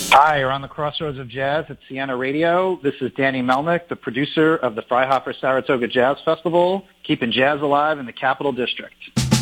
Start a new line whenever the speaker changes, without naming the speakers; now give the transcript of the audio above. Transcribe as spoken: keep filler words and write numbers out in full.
Hi, you're on the Crossroads of Jazz at Siena Radio. This is Danny Melnick, the producer of the Freihoffer Saratoga Jazz Festival, keeping jazz alive in the Capital District.